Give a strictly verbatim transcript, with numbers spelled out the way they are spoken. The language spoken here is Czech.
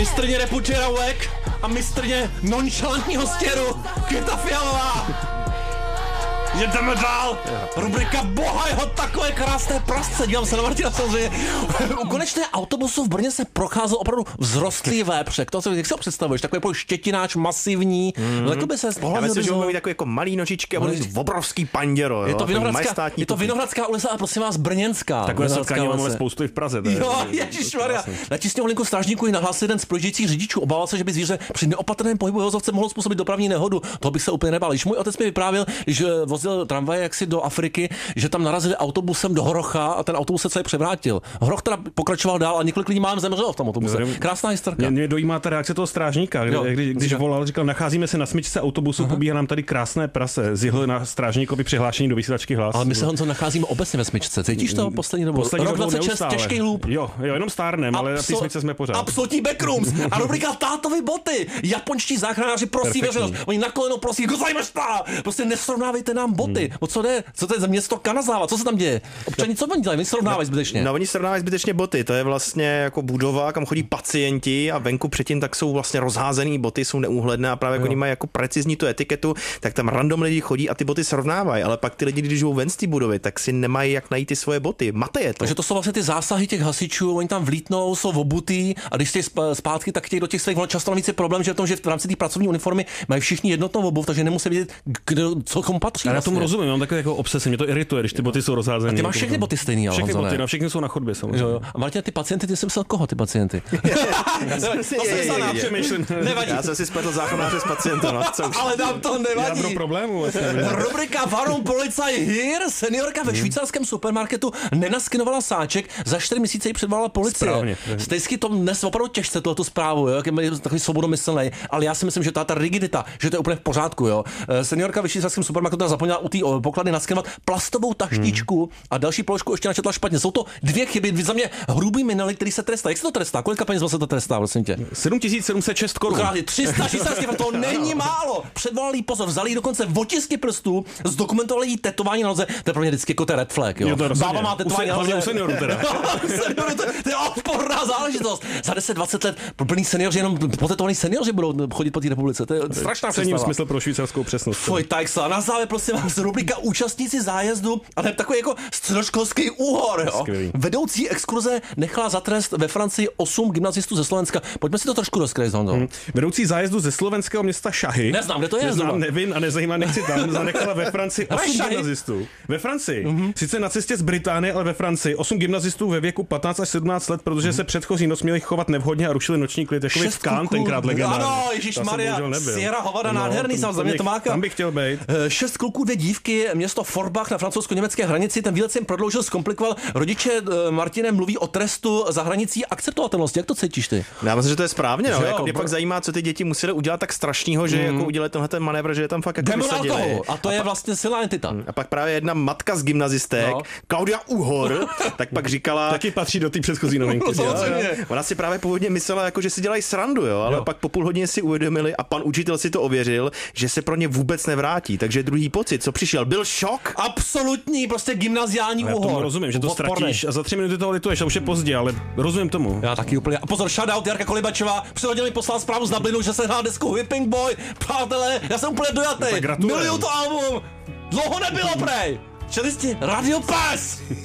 Mistrně repu Čerouek a mistrně nonšalantního stěru Květa Fialová. Jedeme dál. Rubrika Boha jeho takové krásné prasce. Dívám se na Martina samozřejmě. U konečné autobusu v Brně se procházel opravdu vzrostlý vépřek. To, jak si ho představuješ? Takový jako štětináč masivní. Mm-hmm. Tak to by se Já myslím, že mají takové jako malý nožičky a bude obrovský panděro. Je to Vinohradská, je to Vinohradská ulice, ale prosím vás Brněnská. Takové setkání máme spoustu i v Praze. Jo, ježišmarja. Na tisňovou linku strážníků ji nahlásil jeden z projíždějících řidičů. Obával se, že by zvíře při neopatrném pohybu vozovce mohlo způsobit dopravní nehodu. To bych se úplně nebál. Když můj otec mi vyprávěl, že vozil tramvaj jaksi do Afriky, že tam narazili autobusem do Horocha a ten autobus se celý převrátil. Horoch teda pokračoval dál a několik lidí mám zemřelo v tom autobuse. Krásná historka. Mě, mě dojímá ta reakce toho strážníka, jo, když, když volal, říkal, nacházíme se na smyčce autobusu, Aha. pobíhá nám tady krásné prase. Zjihl na strážníkovi přihlášení do vysílačky Hlas. Ale my se Honzo nacházíme obecně ve smyčce. Cítíš to poslední dobu? Poslední Rok dvacet šest, těžký hlub. Jo, jo, jenom stárnem, ale na té smyčce jsme pořád. Absolutní backrooms. A rubrika Tátovy boty. Japonští záchranáři prosí veřejnost. Oni na koleno prosí, gozajmešta. Prostě nesrovnávejte nám boty. Hmm. O co jde? Co to je za město Kanazawa? Co se tam děje? Občani, co oni dělají? Oni srovnávají zbytečně. No, oni srovnávají zbytečně boty. To je vlastně jako budova, kam chodí pacienti a venku předtím tak jsou vlastně rozházený boty, jsou neúhledné a právě jako oni mají jako precizní tu etiketu, tak tam random lidi chodí a ty boty srovnávají, ale pak ty lidi, když jdou ven z té budovy, tak si nemají jak najít ty svoje boty. Mate je to. Takže to jsou vlastně ty zásahy těch hasičů, oni tam vlítnou, jsou obutý a když jste zpátky, tak chtějí do těch svých, často navíc je problém, že v tom, že v rámci té pracovní uniformy mají všichni jednotnou obuv, takže nemusí vědět, kdo, co komu patří. Já vlastně. Tomu rozumím, mám takové jako obsese, mě to irituje, když ty boty jsou rozházené. Ty máš všechny boty stejný, ale všechny boty, no, všechny jsou na chodbě samozřejmě. Jo, jo. A Martin, ty pacienty, ty jsem myslel koho ty pacienty? Já jsem si spletl záchranáře s pacientem, no, co už. Ale nám to nevadí. Jádro problému vlastně. Rubrika Warum Polizei hier? Seniorka ve švýcarském supermarketu nenaskinovala sáček, za čtyři měsíce ji předvolala policie. Správně. Stejsky to dnes opravdu těžce tu zprávu, jo, jak je takový svobodomyslný, ale já si myslím, že ta, ta rigidita, že to je úplně v pořádku, jo. Seniorka ve švýcarském supermarketu zapomněla u té poklady naskenovat plastovou taštičku hmm. a další položku ještě načetla špatně. Jsou to dvě chyby, za mě hrubý minely, který se trestá. Jak se to trestá? Kolika peněz se to trestá, prosím tě? sedm tisíc sedm set šest korun. tři sta švýcarských franů, to není málo. Předvolali jí pozor, vzali jí dokonce otisky prstů, zdokumentovali jí tetování na noze. To je pro mě vždycky jako ten red flag, jo. jo Bába má tetování na noze. U seniorů teda. To je odporná záležitost. Za deset dvacet let plný seniori, jenom potetovaní seniori budou chodit po té republice. To je strašná představa. Smysl pro švýcarskou přesnost. Fuj, tak se. Na závěr prosím vás rubrika účastníci zájezdu, ale takový jako středoškolský úhor, jo. Skvělý. Vedoucí exkurze nechala za trest ve Francii osm gymnazistů ze Slovenska. Pojďme si to trošku rozkryt, Honzo. Hmm. Vedoucí zájezdu ze slovenského města Šahy. Neznám, kde to je. Neznám, nevím a nezajímá, nechci tam. Zanechala ve Francii osm gymnazistů. Ve Francii. Mm-hmm. Sice na cestě z Británie, ale ve Francii osm gymnazistů ve věku patnáct až sedmnáct let, protože mm-hmm. se předchozí noc měli chovat nevhodně a rušili noční klid, jako v Cannes tenkrát legendární. Ano, ježišmarja, Sierra Hovada, no, nádherný, samozřejmě to má. Tam bych chtěl být. Šest kluků, dvě dívky, město Forbach na francouzsko-německé hranici. Ten výlet jsem prodloužil, zkomplikoval. Rodiče Martine mluví o trestu za hranicí akceptovatelnosti. Jak to cítíš ty? Já myslím, že to je správně, no. Jako mě pak zajímá, co ty děti museli udělat tak strašného, že mm. jako udělali tenhle ten manévr, že je tam fakt jako vysadili. A to a je pak, vlastně silná entita. A pak právě jedna matka z gymnazistek, no. Klaudia Uhor, tak pak říkala, taky patří do té předchozí novinky. No, ona si právě původně myslela, jako, že si dělají srandu, jo, ale jo. pak po půl hodině si uvědomili a pan učitel si to ověřil, že se pro ně vůbec nevrátí. Takže druhý pocit, co přišel, byl šok. Absolutní, prostě gymnaziální úhor. Já tomu rozumím, že to ztratíš a za tři minuty to lituješ a už je pozdě, ale rozumím tomu. Já taky úplně. A pozor, shoutout Jarka Kolibačová, přihodil mi poslal zprávu z Dublinu, že se hrál desku Whipping Boy. Přátelé, já jsem úplně dojatý. No, miluju to album. Dlouho nebylo, prej. Čelisti, Radio Pass.